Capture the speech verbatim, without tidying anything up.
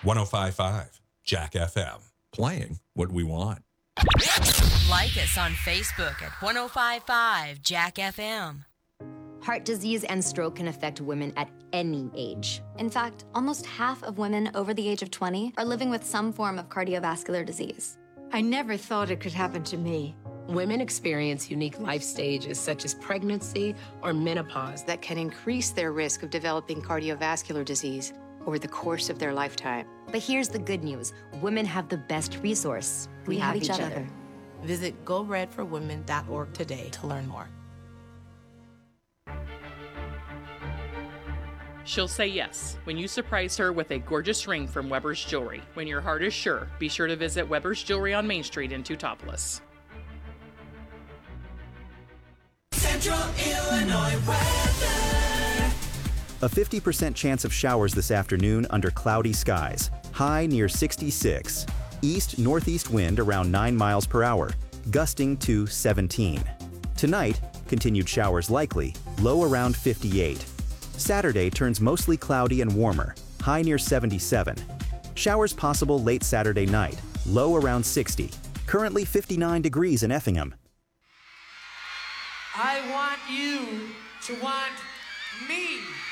one oh five point five Jack F M. Playing what we want. Like us on Facebook at one oh five point five Jack F M. Heart disease and stroke can affect women at any age. In fact, almost half of women over the age of twenty are living with some form of cardiovascular disease. I never thought it could happen to me. Women experience unique life stages such as pregnancy or menopause that can increase their risk of developing cardiovascular disease over the course of their lifetime. But here's the good news. Women have the best resource. We, we have, have each, each other. other. Visit go red for women dot org today to learn more. She'll say yes when you surprise her with a gorgeous ring from Weber's Jewelry. When your heart is sure, be sure to visit Weber's Jewelry on Main Street in Teutopolis. Central Illinois weather. A fifty percent chance of showers this afternoon under cloudy skies. High near sixty-six. East-northeast wind around nine miles per hour, gusting to seventeen. Tonight, continued showers likely, low around fifty-eight. Saturday turns mostly cloudy and warmer, high near seventy-seven. Showers possible late Saturday night, low around sixty. Currently fifty-nine degrees in Effingham. I want you to want me.